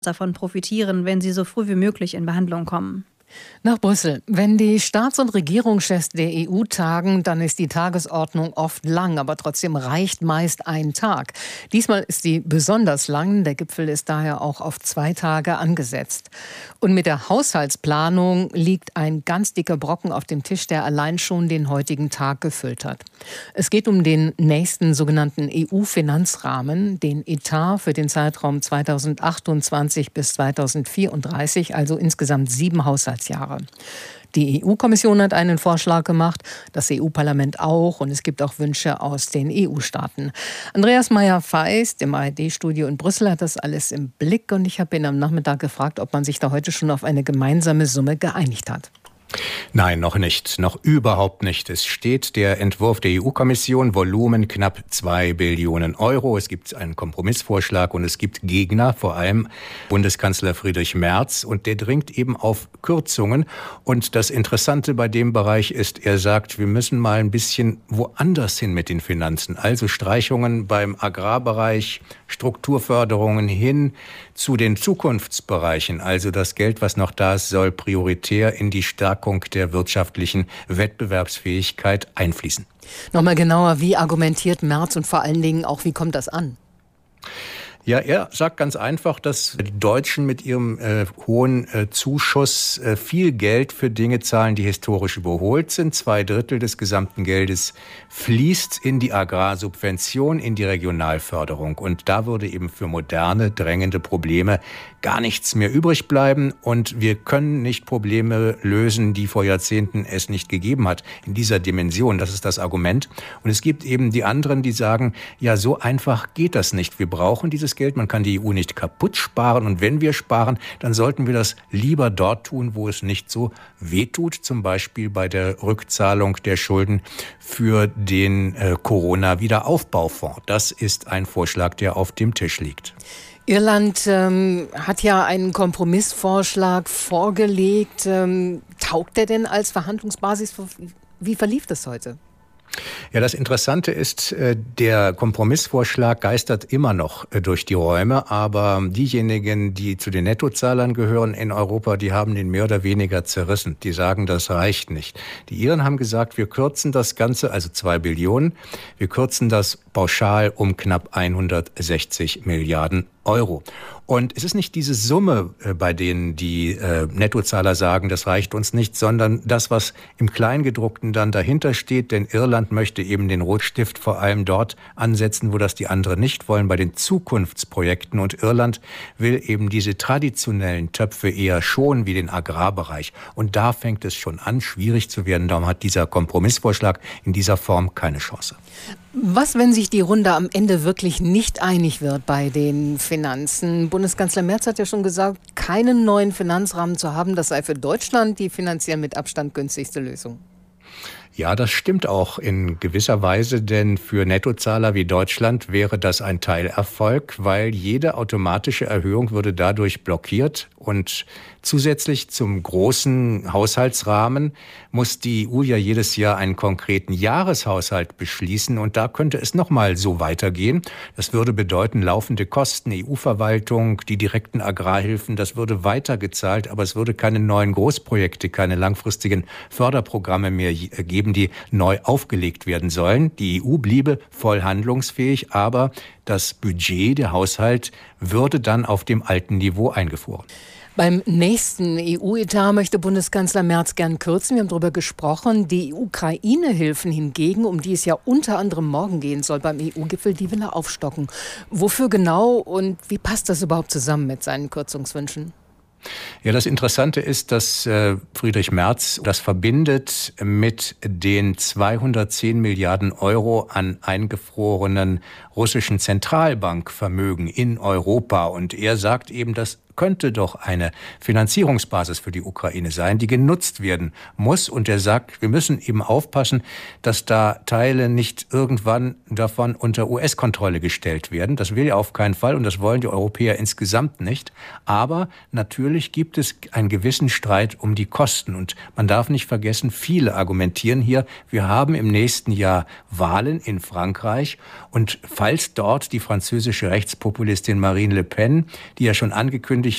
davon profitieren, wenn sie so früh wie möglich in Behandlung kommen. Nach Brüssel. Wenn die Staats- und Regierungschefs der EU tagen, dann ist die Tagesordnung oft lang, aber trotzdem reicht meist ein Tag. Diesmal ist sie besonders lang. Der Gipfel ist daher auch auf 2 Tage angesetzt. Und mit der Haushaltsplanung liegt ein ganz dicker Brocken auf dem Tisch, der allein schon den heutigen Tag gefüllt hat. Es geht um den nächsten sogenannten EU-Finanzrahmen, den Etat für den Zeitraum 2028 bis 2034, also insgesamt 7 Haushaltsjahre. Die EU-Kommission hat einen Vorschlag gemacht, das EU-Parlament auch, und es gibt auch Wünsche aus den EU-Staaten. Andreas Meyer-Feist im ARD-Studio in Brüssel hat das alles im Blick, und ich habe ihn am Nachmittag gefragt, ob man sich da heute schon auf eine gemeinsame Summe geeinigt hat. Nein, noch nicht, noch überhaupt nicht. Es steht der Entwurf der EU-Kommission, Volumen knapp 2 Billionen Euro. Es gibt einen Kompromissvorschlag und es gibt Gegner, vor allem Bundeskanzler Friedrich Merz, und der dringt eben auf Kürzungen. Und das Interessante bei dem Bereich ist, er sagt, wir müssen mal ein bisschen woanders hin mit den Finanzen. Also Streichungen beim Agrarbereich, Strukturförderungen hin zu den Zukunftsbereichen. Also das Geld, was noch da ist, soll prioritär in die Stärkung der wirtschaftlichen Wettbewerbsfähigkeit einfließen. Nochmal genauer, wie argumentiert Merz und vor allen Dingen auch, wie kommt das an? Ja, er sagt ganz einfach, dass die Deutschen mit ihrem hohen Zuschuss viel Geld für Dinge zahlen, die historisch überholt sind. 2/3 des gesamten Geldes fließt in die Agrarsubvention, in die Regionalförderung. Und da würde eben für moderne, drängende Probleme gar nichts mehr übrig bleiben. Und wir können nicht Probleme lösen, die vor Jahrzehnten es nicht gegeben hat, in dieser Dimension. Das ist das Argument. Und es gibt eben die anderen, die sagen, ja, so einfach geht das nicht. Wir brauchen dieses Geld. Man kann die EU nicht kaputt sparen. Und wenn wir sparen, dann sollten wir das lieber dort tun, wo es nicht so wehtut. Zum Beispiel bei der Rückzahlung der Schulden für den Corona-Wiederaufbaufonds. Das ist ein Vorschlag, der auf dem Tisch liegt. Irland hat ja einen Kompromissvorschlag vorgelegt. Taugt der denn als Verhandlungsbasis? Wie verlief das heute? Ja, das Interessante ist, der Kompromissvorschlag geistert immer noch durch die Räume, aber diejenigen, die zu den Nettozahlern gehören in Europa, die haben den mehr oder weniger zerrissen. Die sagen, das reicht nicht. Die Iren haben gesagt, wir kürzen das Ganze, also 2 Billionen, wir kürzen das pauschal um knapp 160 Milliarden Euro. Und es ist nicht diese Summe, bei denen die Nettozahler sagen, das reicht uns nicht, sondern das, was im Kleingedruckten dann dahinter steht. Denn Irland möchte eben den Rotstift vor allem dort ansetzen, wo das die anderen nicht wollen, bei den Zukunftsprojekten. Und Irland will eben diese traditionellen Töpfe eher schonen, wie den Agrarbereich. Und da fängt es schon an, schwierig zu werden. Darum hat dieser Kompromissvorschlag in dieser Form keine Chance. Was, wenn sich die Runde am Ende wirklich nicht einig wird bei den Finanzen? Bundeskanzler Merz hat ja schon gesagt, keinen neuen Finanzrahmen zu haben, das sei für Deutschland die finanziell mit Abstand günstigste Lösung. Ja, das stimmt auch in gewisser Weise, denn für Nettozahler wie Deutschland wäre das ein Teilerfolg, weil jede automatische Erhöhung würde dadurch blockiert. Und zusätzlich zum großen Haushaltsrahmen muss die EU ja jedes Jahr einen konkreten Jahreshaushalt beschließen. Und da könnte es nochmal so weitergehen. Das würde bedeuten, laufende Kosten, EU-Verwaltung, die direkten Agrarhilfen, das würde weitergezahlt. Aber es würde keine neuen Großprojekte, keine langfristigen Förderprogramme mehr geben, die neu aufgelegt werden sollen. Die EU bliebe voll handlungsfähig, aber das Budget, der Haushalt, würde dann auf dem alten Niveau eingefroren. Beim nächsten EU-Etat möchte Bundeskanzler Merz gern kürzen. Wir haben darüber gesprochen. Die Ukraine-Hilfen hingegen, um die es ja unter anderem morgen gehen soll beim EU-Gipfel, die will er aufstocken. Wofür genau und wie passt das überhaupt zusammen mit seinen Kürzungswünschen? Ja, das Interessante ist, dass Friedrich Merz das verbindet mit den 210 Milliarden Euro an eingefrorenen russischen Zentralbankvermögen in Europa. Und er sagt eben, das könnte doch eine Finanzierungsbasis für die Ukraine sein, die genutzt werden muss. Und er sagt, wir müssen eben aufpassen, dass da Teile nicht irgendwann davon unter US-Kontrolle gestellt werden. Das will er auf keinen Fall und das wollen die Europäer insgesamt nicht. Aber natürlich gibt es einen gewissen Streit um die Kosten. Und man darf nicht vergessen, viele argumentieren hier, wir haben im nächsten Jahr Wahlen in Frankreich. Und falls dort die französische Rechtspopulistin Marine Le Pen, die ja schon angekündigt